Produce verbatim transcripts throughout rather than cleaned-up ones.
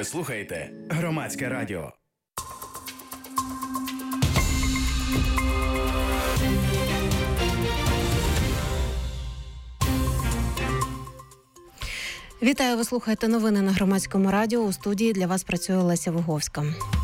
слухаєте Громадське радіо. Вітаю, ви слухаєте новини на Громадському радіо. У студії для вас працює Леся Виговська.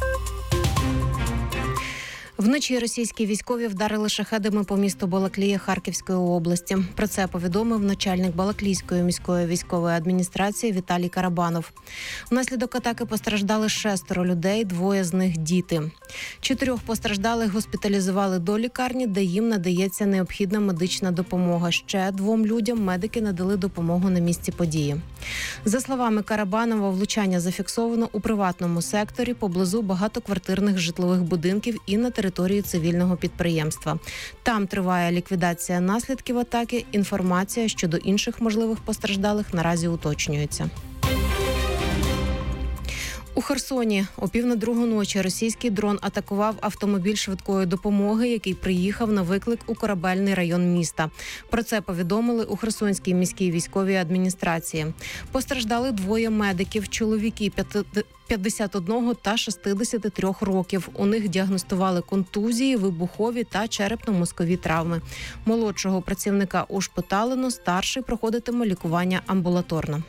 Вночі російські військові вдарили шахедами по місту Балаклія Харківської області. Про це повідомив начальник Балаклійської міської військової адміністрації Віталій Карабанов. Внаслідок атаки постраждали шестеро людей, двоє з них – діти. Чотирьох постраждалих госпіталізували до лікарні, де їм надається необхідна медична допомога. Ще двом людям медики надали допомогу на місці події. За словами Карабанова, влучання зафіксовано у приватному секторі поблизу багатоквартирних житлових будинків і на території цивільного підприємства. Там триває ліквідація наслідків атаки. Інформація щодо інших можливих постраждалих наразі уточнюється. У Херсоні о пів на другу ночі російський дрон атакував автомобіль швидкої допомоги, який приїхав на виклик у Корабельний район міста. Про це повідомили у Херсонській міській військовій адміністрації. Постраждали двоє медиків – чоловіки п'ятдесят один та шістдесят три років. У них діагностували контузії, вибухові та черепно-мозкові травми. Молодшого працівника ушпиталено, старший проходитиме лікування амбулаторно.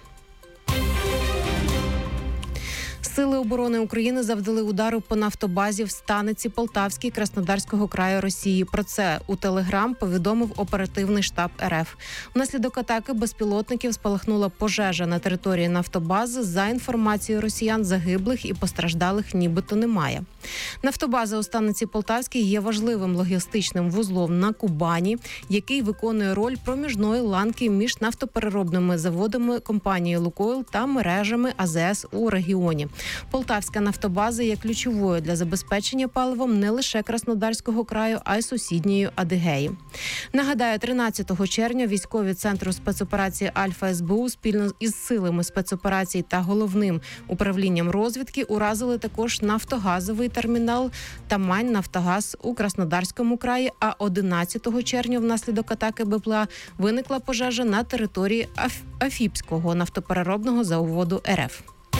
Сили оборони України завдали удару по нафтобазі в Станиці Полтавській Краснодарського краю Росії. Про це у Телеграм повідомив оперативний штаб РФ. Внаслідок атаки безпілотників спалахнула пожежа на території нафтобази. За інформацією росіян, загиблих і постраждалих нібито немає. Нафтобаза у Станиці Полтавській є важливим логістичним вузлом на Кубані, який виконує роль проміжної ланки між нафтопереробними заводами компанії «Лукойл» та мережами АЗС у регіоні. Полтавська нафтобаза є ключовою для забезпечення паливом не лише Краснодарського краю, а й сусідньої Адигеї. Нагадаю, тринадцятого червня військові Центру спецоперації «Альфа» СБУ спільно із силами спецоперацій та головним управлінням розвідки уразили також нафтогазовий термінал «Тамань Нафтогаз» у Краснодарському краї, а одинадцятого червня внаслідок атаки БПЛА виникла пожежа на території Аф... Афіпського нафтопереробного заводу РФ.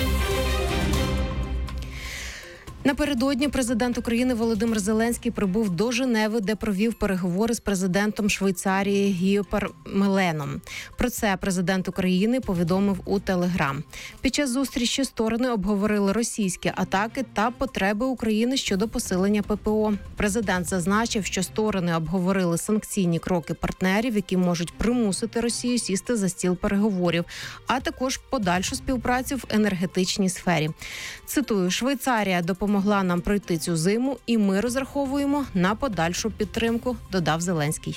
Напередодні президент України Володимир Зеленський прибув до Женеви, де провів переговори з президентом Швейцарії Гіо Пармеленом. Про це президент України повідомив у Телеграм. Під час зустрічі сторони обговорили російські атаки та потреби України щодо посилення ППО. Президент зазначив, що сторони обговорили санкційні кроки партнерів, які можуть примусити Росію сісти за стіл переговорів, а також подальшу співпрацю в енергетичній сфері. Цитую: «Швейцарія допомогла могла нам пройти цю зиму, і ми розраховуємо на подальшу підтримку», – додав Зеленський.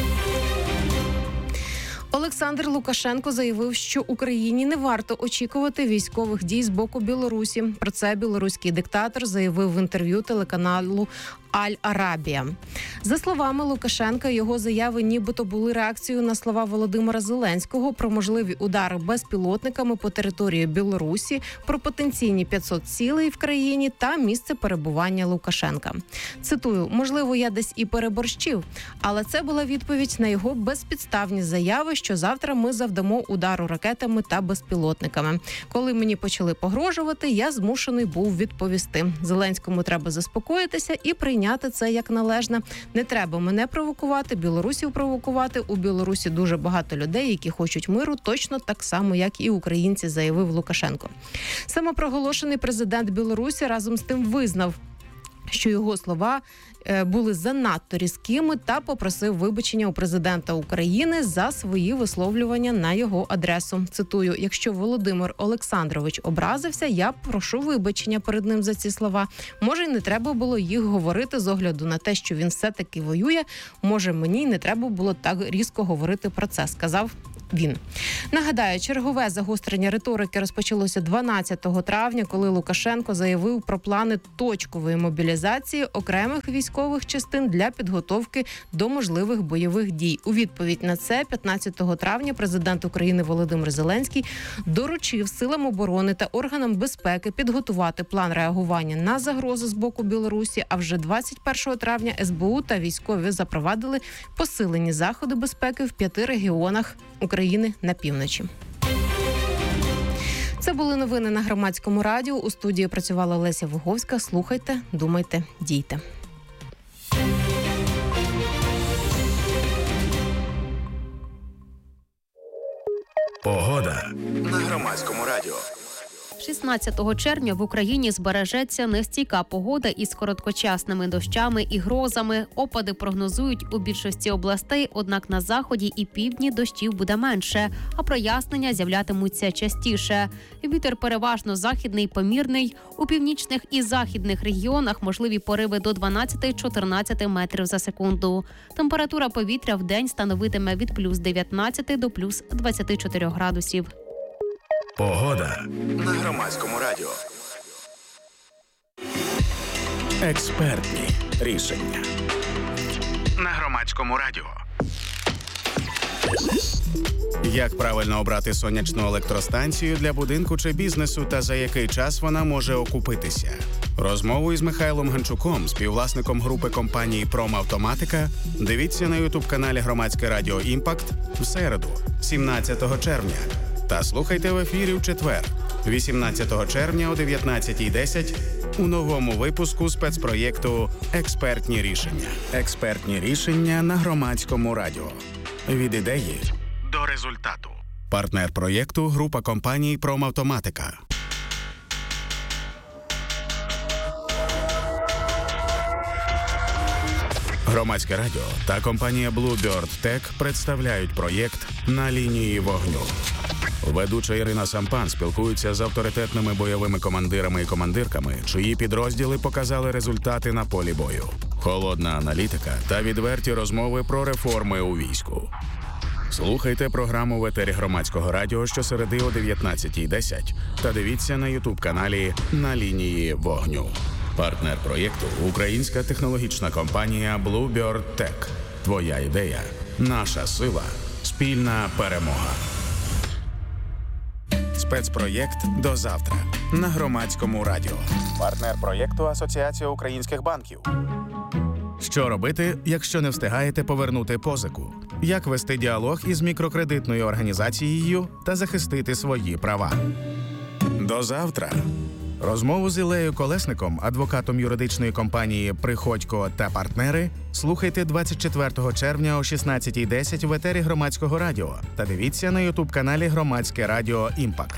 Олександр Лукашенко заявив, що Україні не варто очікувати військових дій з боку Білорусі. Про це білоруський диктатор заявив в інтерв'ю телеканалу Аль-Арабія. За словами Лукашенка, його заяви нібито були реакцією на слова Володимира Зеленського про можливі удари безпілотниками по території Білорусі, про потенційні п'ятсот цілей в країні та місце перебування Лукашенка. Цитую: «Можливо, я десь і переборщив, але це була відповідь на його безпідставні заяви, що завтра ми завдамо удару ракетами та безпілотниками. Коли мені почали погрожувати, я змушений був відповісти. Зеленському треба заспокоїтися і прийняти це як належне. Не треба мене провокувати, білорусів провокувати. У Білорусі дуже багато людей, які хочуть миру, точно так само, як і українці», – заявив Лукашенко. Самопроголошений президент Білорусі разом з тим визнав, що його слова були занадто різкими та попросив вибачення у президента України за свої висловлювання на його адресу. Цитую: «Якщо Володимир Олександрович образився, я прошу вибачення перед ним за ці слова. Може, й не треба було їх говорити з огляду на те, що він все-таки воює. Може, мені й не треба було так різко говорити про це», – сказав він. Нагадаю, чергове загострення риторики розпочалося дванадцятого травня, коли Лукашенко заявив про плани точкової мобілізації окремих військових частин для підготовки до можливих бойових дій. У відповідь на це п'ятнадцятого травня президент України Володимир Зеленський доручив силам оборони та органам безпеки підготувати план реагування на загрози з боку Білорусі, а вже двадцять першого травня ес бе у та військові запровадили посилені заходи безпеки в п'яти регіонах України на півночі. Це були новини на Громадському радіо. У студії працювала Леся Виговська. Слухайте, думайте, дійте. Погода на Громадському радіо. шістнадцятого червня в Україні збережеться нестійка погода із короткочасними дощами і грозами. Опади прогнозують у більшості областей, однак на заході і півдні дощів буде менше, а прояснення з'являтимуться частіше. Вітер переважно західний, помірний. У північних і західних регіонах можливі пориви до дванадцять-чотирнадцять метрів за секунду. Температура повітря в день становитиме від плюс дев'ятнадцять до плюс двадцять чотири градусів. Погода на Громадському радіо. Експертні рішення на Громадському радіо. Як правильно обрати сонячну електростанцію для будинку чи бізнесу та за який час вона може окупитися? Розмову із Михайлом Ганчуком, співвласником групи компанії «Промавтоматика», дивіться на ютуб-каналі Громадське радіо «Імпакт» в середу, сімнадцятого червня. Та слухайте в ефірі в четвер, вісімнадцятого червня о дев'ятнадцятій десять у новому випуску спецпроєкту «Експертні рішення». Експертні рішення на Громадському радіо. Від ідеї до результату. Партнер проєкту – група компаній «Промавтоматика». Громадське радіо та компанія Bluebird Tech представляють проєкт «На лінії вогню». Ведуча Ірина Сампан спілкується з авторитетними бойовими командирами і командирками, чиї підрозділи показали результати на полі бою. Холодна аналітика та відверті розмови про реформи у війську. Слухайте програму в етері Громадського радіо щосереди о дев'ятнадцятій десять та дивіться на ютуб-каналі «На лінії вогню». Партнер проєкту – українська технологічна компанія Bluebird Tech. Твоя ідея – наша сила, спільна перемога. Спецпроєкт «До завтра» на Громадському радіо. Партнер проєкту – Асоціація українських банків. Що робити, якщо не встигаєте повернути позику? Як вести діалог із мікрокредитною організацією та захистити свої права? До завтра. Розмову з Ілею Колесником, адвокатом юридичної компанії «Приходько та партнери», слухайте двадцять четвертого червня о шістнадцятій десять в етері Громадського радіо та дивіться на ютуб-каналі Громадське радіо «Імпакт».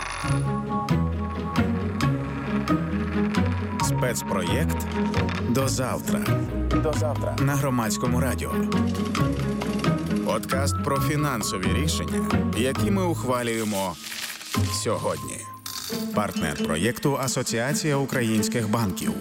Спецпроєкт «До завтра». До завтра на Громадському радіо. Подкаст про фінансові рішення, які ми ухвалюємо сьогодні. Партнер проєкту – Асоціація українських банків.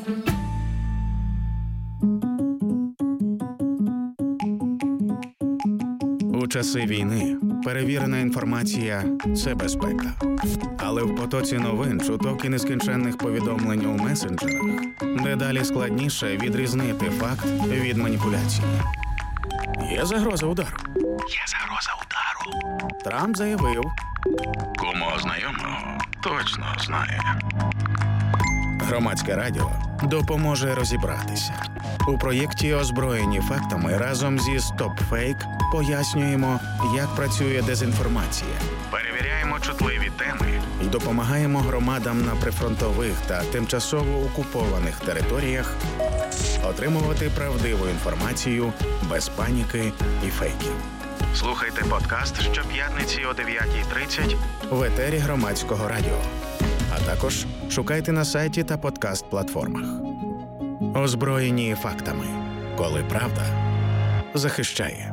У часи війни перевірена інформація – це безпека. Але в потоці новин, чуток і нескінченних повідомлень у месенджерах дедалі складніше відрізнити факт від маніпуляції. Є загроза удару. Є загроза удару. Трамп заявив. Кому знайомого точно знає. Громадське радіо допоможе розібратися. У проєкті «Озброєні фактами» разом зі «Стоп-фейк» пояснюємо, як працює дезінформація. Перевіряємо чутливі теми і допомагаємо громадам на прифронтових та тимчасово окупованих територіях отримувати правдиву інформацію без паніки і фейків. Слухайте подкаст щоп'ятниці о дев'ятій тридцять в етері Громадського радіо. А також шукайте на сайті та подкаст-платформах. Озброєні фактами. Коли правда захищає.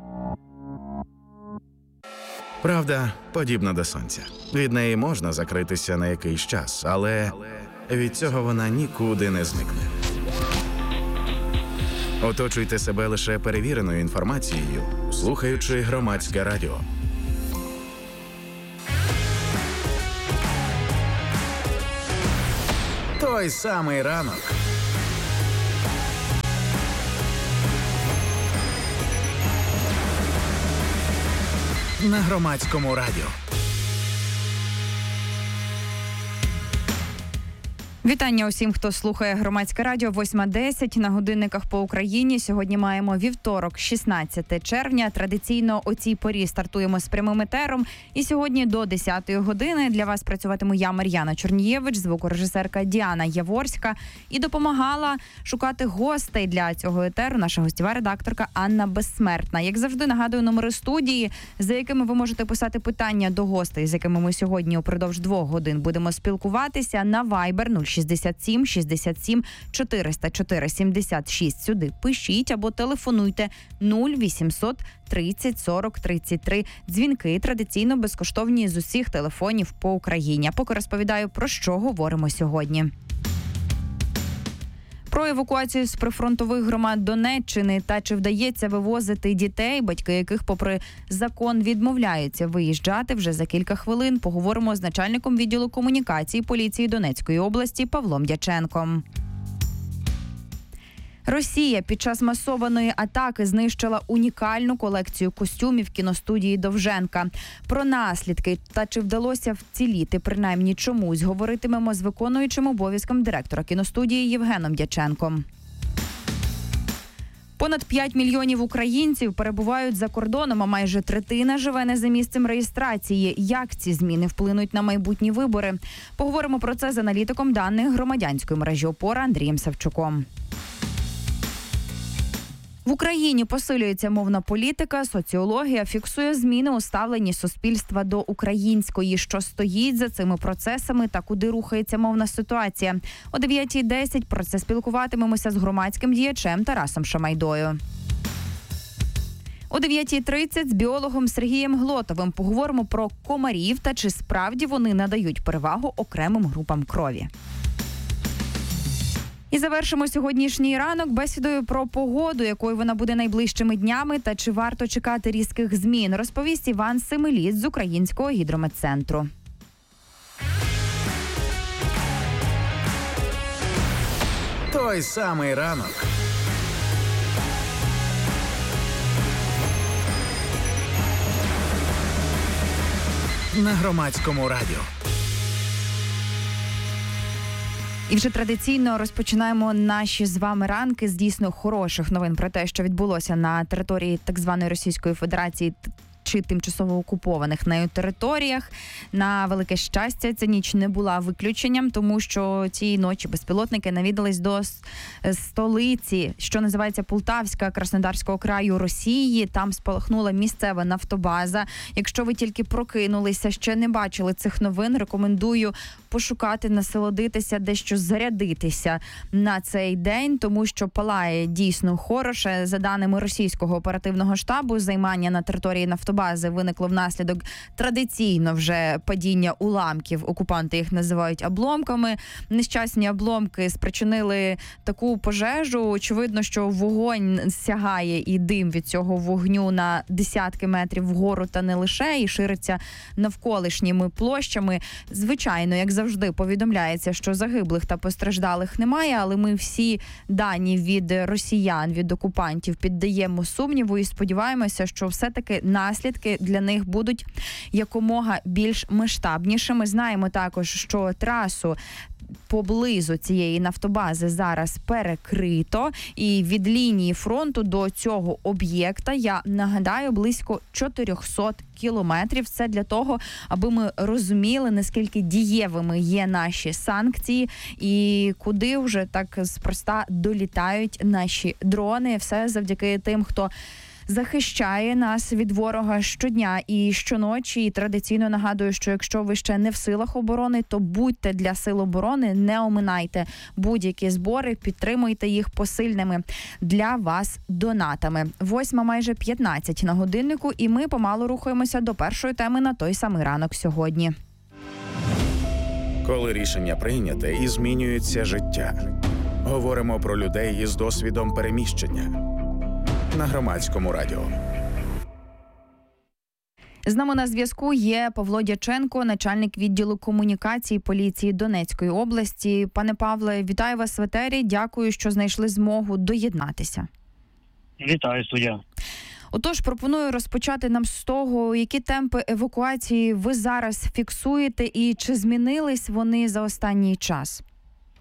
Правда подібна до сонця. Від неї можна закритися на якийсь час, але від цього вона нікуди не зникне. Оточуйте себе лише перевіреною інформацією, слухаючи Громадське радіо. Той самий ранок. На Громадському радіо. Вітання усім, хто слухає Громадське радіо. восьма десять на годинниках по Україні. Сьогодні маємо вівторок, шістнадцяте червня. Традиційно о цій порі стартуємо з прямим етером. І сьогодні до десятої години для вас працюватиму я, Мар'яна Чорнієвич, звукорежисерка Діана Яворська. І допомагала шукати гостей для цього етеру наша гостєва редакторка Анна Безсмертна. Як завжди, нагадую номери студії, за якими ви можете писати питання до гостей, з якими ми сьогодні упродовж двох годин будемо спілкуватися, на Viber нуль шістдесят сім шістдесят сім чотириста чотири сімдесят шість. Сюди пишіть або телефонуйте нуль вісімсот тридцять сорок тридцять три. Дзвінки традиційно безкоштовні з усіх телефонів по Україні. А поки розповідаю, про що говоримо сьогодні. Про евакуацію з прифронтових громад Донеччини та чи вдається вивозити дітей, батьки яких попри закон відмовляються виїжджати, вже за кілька хвилин поговоримо з начальником відділу комунікації поліції Донецької області Павлом Дяченком. Росія під час масованої атаки знищила унікальну колекцію костюмів кіностудії Довженка. Про наслідки та чи вдалося вціліти принаймні чомусь говоритимемо з виконуючим обов'язком директора кіностудії Євгеном Дяченком. Понад п'ять мільйонів українців перебувають за кордоном, а майже третина живе не за місцем реєстрації. Як ці зміни вплинуть на майбутні вибори? Поговоримо про це з аналітиком даних громадянської мережі «Опора» Андрієм Савчуком. В Україні посилюється мовна політика, соціологія фіксує зміни у ставленні суспільства до української, що стоїть за цими процесами та куди рухається мовна ситуація. О дев'ятій десять про це спілкуватимемося з громадським діячем Тарасом Шамайдою. О дев'ятій тридцять з біологом Сергієм Глотовим поговоримо про комарів та чи справді вони надають перевагу окремим групам крові. І завершимо сьогоднішній ранок бесідою про погоду, якою вона буде найближчими днями та чи варто чекати різких змін, розповість Іван Семеліт з Українського гідрометцентру. Той самий ранок. На Громадському радіо. І вже традиційно розпочинаємо наші з вами ранки з дійсно хороших новин про те, що відбулося на території так званої Російської Федерації чи тимчасово окупованих нею територіях. На велике щастя, ця ніч не була виключенням, тому що цієї ночі безпілотники навідались до столиці, що називається Полтавська, Краснодарського краю Росії. Там спалахнула місцева нафтобаза. Якщо ви тільки прокинулися, ще не бачили цих новин, рекомендую пошукати, насолодитися, дещо зарядитися на цей день, тому що палає дійсно хороше. За даними російського оперативного штабу, займання на території нафтобази виникло внаслідок традиційно вже падіння уламків. Окупанти їх називають обломками. Нещасні обломки спричинили таку пожежу. Очевидно, що вогонь сягає і дим від цього вогню на десятки метрів вгору та не лише, і шириться навколишніми площами. Звичайно, як завжди, повідомляється, що загиблих та постраждалих немає, але ми всі дані від росіян, від окупантів піддаємо сумніву і сподіваємося, що все-таки наслідки для них будуть якомога більш масштабнішими. Знаємо також, що трасу поблизу цієї нафтобази зараз перекрито, і від лінії фронту до цього об'єкта, я нагадаю, близько чотириста кілометрів. Це для того, аби ми розуміли, наскільки дієвими є наші санкції і куди вже так спроста долітають наші дрони. Все завдяки тим, хто захищає нас від ворога щодня і щоночі. І традиційно нагадую, що якщо ви ще не в силах оборони, то будьте для сил оборони, не оминайте будь-які збори, підтримуйте їх посильними для вас донатами. Восьма майже п'ятнадцять на годиннику, і ми помалу рухаємося до першої теми на той самий ранок сьогодні. Коли рішення прийняте і змінюється життя. Говоримо про людей із досвідом переміщення. На Громадському радіо. З нами на зв'язку є Павло Дяченко, начальник відділу комунікації поліції Донецької області. Пане Павле, вітаю вас в етері. Дякую, що знайшли змогу доєднатися. Вітаю, суддя. Отож, пропоную розпочати нам з того, які темпи евакуації ви зараз фіксуєте і чи змінились вони за останній час?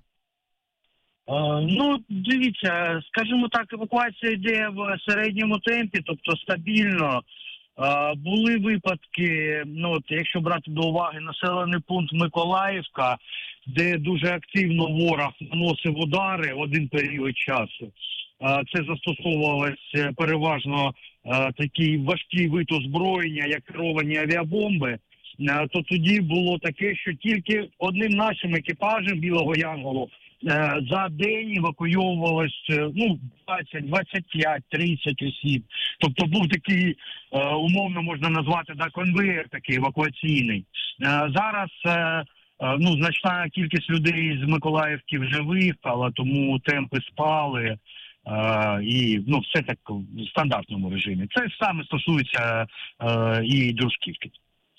Ну, дивіться, скажімо так, евакуація йде в середньому темпі, тобто стабільно. Були випадки, ну от якщо брати до уваги населений пункт Миколаївка, де дуже активно ворог наносив удари в один період часу. Це застосовувалось переважно такий важкий вид озброєння, як керовані авіабомби. То тоді було таке, що тільки одним нашим екіпажем Білого Янголу за день евакуйовувалось ну, двадцять, двадцять п'ять, тридцять осіб. Тобто був такий, умовно можна назвати, да, конвейер такий евакуаційний. Зараз ну, значна кількість людей з Миколаївки вже виїхала, тому темпи спали. Uh, і ну все так в стандартному режимі. Це саме стосується uh, і Дружківки.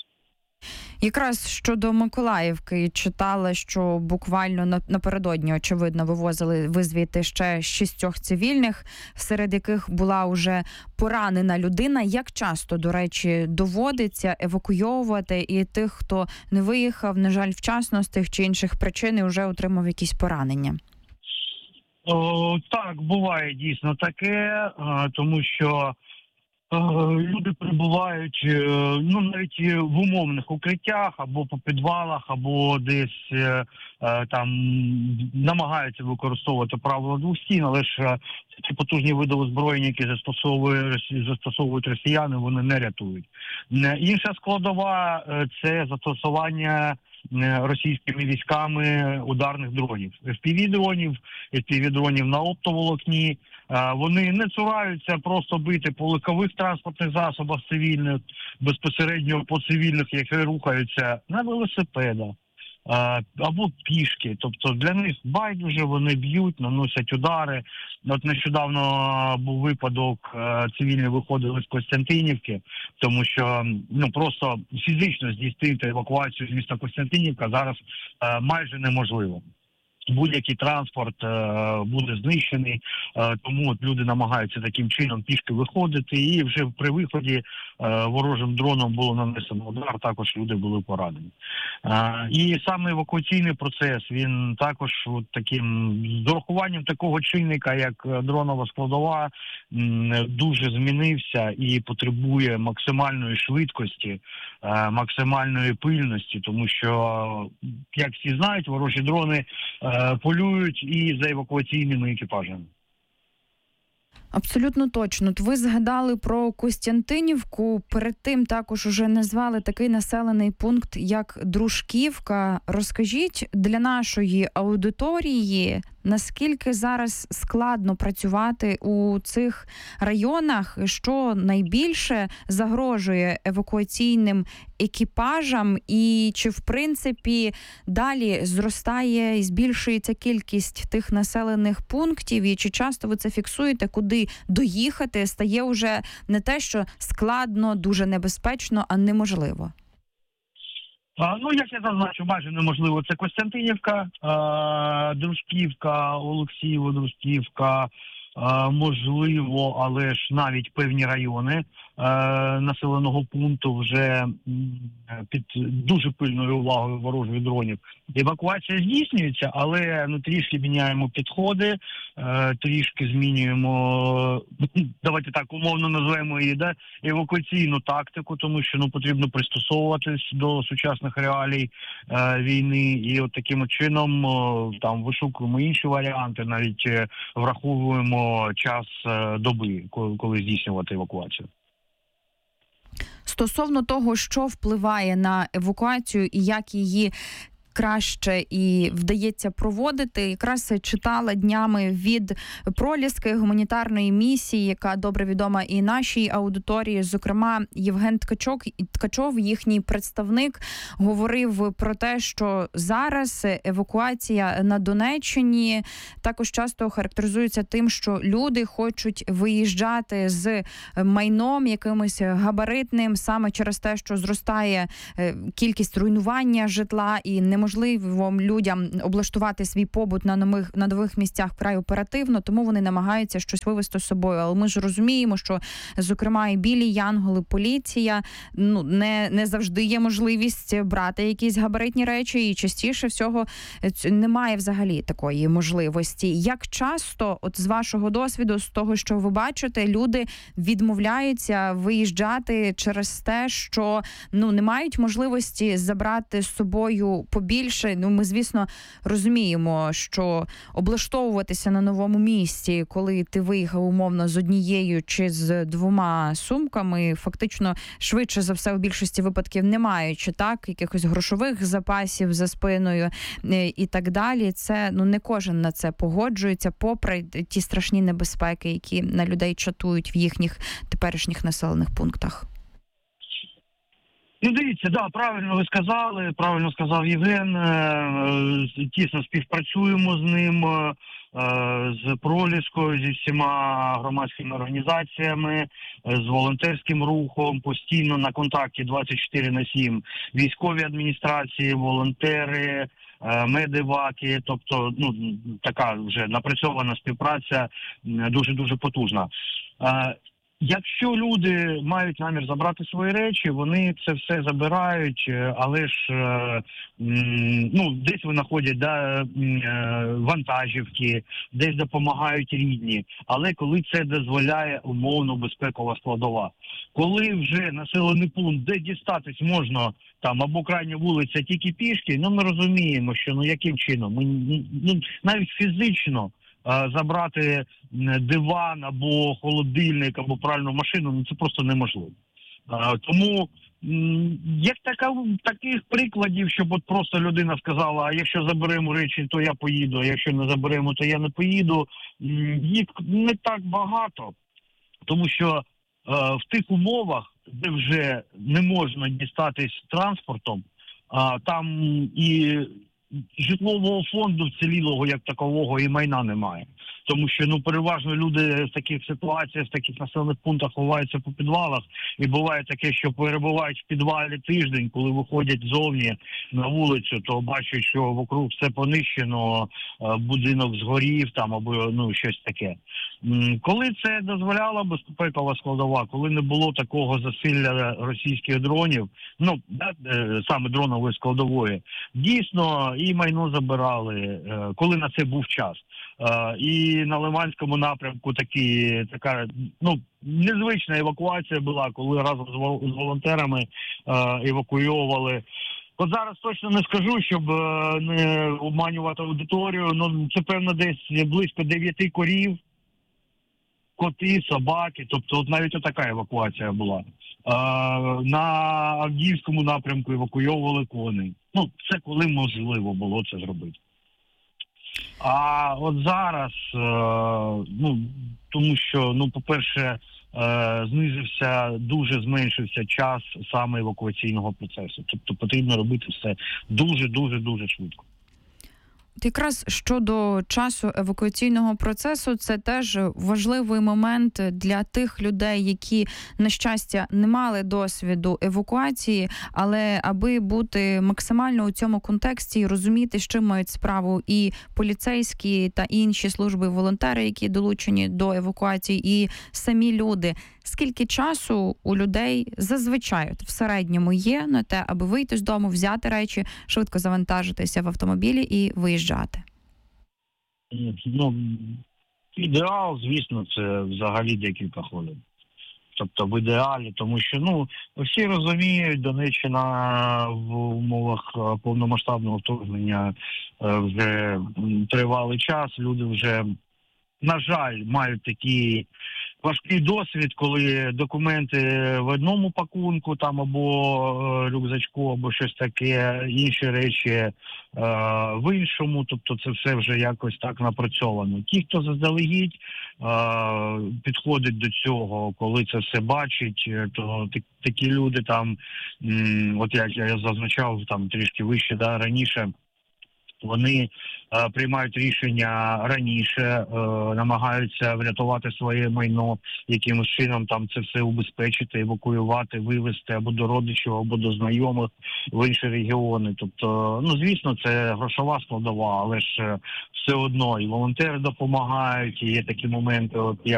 Якраз щодо Миколаївки читала, що буквально напередодні, очевидно, вивозили ви звідти ще шістьох цивільних, серед яких була уже поранена людина. Як часто, до речі, доводиться евакуйовувати і тих, хто не виїхав, на жаль, вчасно з тих чи інших причин і вже отримав якісь поранення? О, так, буває дійсно таке, тому що люди перебувають ну, навіть в умовних укриттях, або по підвалах, або десь там намагаються використовувати правила двох стін, але ж ці потужні види озброєння, які застосовують, застосовують росіяни, вони не рятують. Інша складова – це застосування російськими військами ударних дронів. еф пі ві-дронів, еф пі ві-дронів на оптоволокні. Вони не цураються просто бити по легкових транспортних засобах цивільних, безпосередньо по цивільних, які рухаються на велосипедах або пішки. Тобто для них байдуже, вони б'ють, наносять удари. От нещодавно був випадок, цивільні виходили з Костянтинівки, тому що ну просто фізично здійснити евакуацію з міста Костянтинівка зараз майже неможливо. Будь-який транспорт е, буде знищений, е, тому от люди намагаються таким чином пішки виходити, і вже при виході е, ворожим дроном було нанесено удар, також люди були поранені. Е, і саме евакуаційний процес, він також от таким, з урахуванням такого чинника, як дронова складова, м, дуже змінився і потребує максимальної швидкості, е, максимальної пильності, тому що, як всі знають, ворожі дрони полюють і за евакуаційними екіпажами. Абсолютно точно. От ви згадали про Костянтинівку, перед тим також уже назвали такий населений пункт, як Дружківка. Розкажіть для нашої аудиторії, наскільки зараз складно працювати у цих районах, що найбільше загрожує евакуаційним екіпажам, і чи в принципі далі зростає і збільшується кількість тих населених пунктів, і чи часто ви це фіксуєте, куди доїхати стає вже не те, що складно, дуже небезпечно, а неможливо? А, ну, як я зазначу, майже неможливо. Це Костянтинівка, а, Дружківка, Олексіїво, Дружківка, а, можливо, але ж навіть певні райони а, населеного пункту вже під дуже пильною увагою ворожих дронів. Евакуація здійснюється, але ну, трішки міняємо підходи, е, трішки змінюємо, давайте так умовно назвемо її, да, евакуаційну тактику, тому що ну, потрібно пристосовуватись до сучасних реалій е, війни. І от таким чином е, там вишукуємо інші варіанти, навіть е, враховуємо час е, доби, коли, коли здійснювати евакуацію. Стосовно того, що впливає на евакуацію і як її краще і вдається проводити, якраз читала днями від Проліски, гуманітарної місії, яка добре відома і нашій аудиторії. Зокрема, Євген Ткачок, Ткачов, їхній представник, говорив про те, що зараз евакуація на Донеччині також часто характеризується тим, що люди хочуть виїжджати з майном якимось габаритним, саме через те, що зростає кількість руйнування житла і немає неможливо людям облаштувати свій побут на нових, на нових місцях вкрай оперативно, тому вони намагаються щось вивезти з собою. Але ми ж розуміємо, що, зокрема, і білі янголи, поліція, ну, не, не завжди є можливість брати якісь габаритні речі, і частіше всього немає взагалі такої можливості. Як часто, от з вашого досвіду, з того, що ви бачите, люди відмовляються виїжджати через те, що, ну, не мають можливості забрати з собою побільше? Ну, ми, звісно, розуміємо, що облаштовуватися на новому місці, коли ти виїхав умовно з однією чи з двома сумками, фактично швидше за все у більшості випадків не маючи, так, якихось грошових запасів за спиною і так далі. Це, ну, не кожен на це погоджується, попри ті страшні небезпеки, які на людей чатують в їхніх теперішніх населених пунктах. Ну, дивіться, да, правильно ви сказали, правильно сказав Євген, тісно співпрацюємо з ним, з Проліскою, зі всіма громадськими організаціями, з волонтерським рухом, постійно на контакті двадцять чотири на сім, військові адміністрації, волонтери, медиваки, тобто, ну, така вже напрацьована співпраця, дуже-дуже потужна. Якщо люди мають намір забрати свої речі, вони це все забирають, але ж, ну, десь винаходять, да, вантажівки, десь допомагають рідні. Але коли це дозволяє умовно безпекова складова. Коли вже населений пункт, де дістатись можна, там, або крайня вулиця тільки пішки, ну, ми розуміємо, що, ну, яким чином, ми, ну, навіть фізично забрати диван або холодильник, або пральну машину, ну, це просто неможливо. Тому як така, таких прикладів, щоб от просто людина сказала, а якщо заберемо речі, то я поїду, а якщо не заберемо, то я не поїду, їх не так багато. Тому що в тих умовах, де вже не можна дістатись транспортом, там і житлового фонду вцілілого як такового і майна немає. Тому що, ну, переважно люди в таких ситуаціях, в таких населених пунктах ховаються по підвалах. І буває таке, що перебувають в підвалі тиждень, коли виходять зовні на вулицю, то бачать, що вокруг все понищено, будинок згорів там або, ну, щось таке. Коли це дозволяла безпекова складова, коли не було такого засилля російських дронів, ну, да, саме дронової складової, дійсно і майно забирали, коли на це був час. І на Лиманському напрямку такі, така, ну, незвична евакуація була, коли разом з волонтерами евакуйовували. От зараз точно не скажу, щоб не обманювати аудиторію, ну, це, певно, десь близько дев'яти корів, коти, собаки, тобто от навіть така евакуація була. На Авдіївському напрямку евакуйовували коней. Ну, це коли можливо було це зробити. А от зараз, ну, тому що, ну, по-перше, знизився, дуже зменшився час саме евакуаційного процесу. Тобто потрібно робити все дуже-дуже-дуже швидко. Якраз щодо часу евакуаційного процесу, це теж важливий момент для тих людей, які, на щастя, не мали досвіду евакуації, але аби бути максимально у цьому контексті і розуміти, з чим мають справу і поліцейські та інші служби, волонтери, які долучені до евакуації, і самі люди. Скільки часу у людей зазвичай в середньому є на те, аби вийти з дому, взяти речі, швидко завантажитися в автомобілі і виїжджати? Ну, ідеал, звісно, це взагалі декілька хвилин. Тобто в ідеалі, тому що, ну, всі розуміють, Донеччина в умовах повномасштабного вторгнення вже тривалий час, люди вже, на жаль, мають такі важкий досвід, коли документи в одному пакунку там або рюкзачку, або щось таке, інші речі е, в іншому, тобто це все вже якось так напрацьовано. Ті, хто заздалегідь е, підходить до цього, коли це все бачить, то такі люди там, м, от як я зазначав там трішки вище, да, раніше, Вони е, приймають рішення раніше, е, намагаються врятувати своє майно, якимось чином там це все убезпечити, евакуювати, вивезти або до родичів, або до знайомих в інші регіони. Тобто, ну звісно, це грошова складова, але ж все одно і волонтери допомагають, і є такі моменти, от я